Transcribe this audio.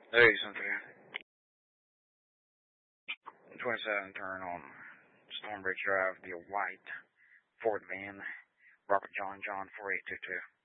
Hey, Cynthia. 27 turn on Stonebridge Drive, the white Ford van, Robert John 4822.